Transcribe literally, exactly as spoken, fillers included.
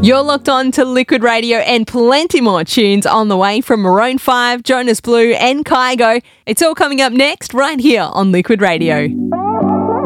You're locked on to Liquid Radio and plenty more tunes on the way from Maroon five, Jonas Blue and Kygo. It's all coming up next right here on Liquid Radio.